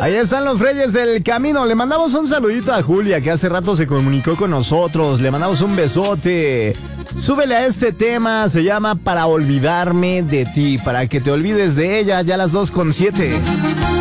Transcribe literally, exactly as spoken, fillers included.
Ahí están los Reyes del Camino. Le mandamos un saludito a Julia, que hace rato se comunicó con nosotros. Le mandamos un besote. Súbele a este tema, se llama Para olvidarme de ti, para que te olvides de ella, ya las dos con siete.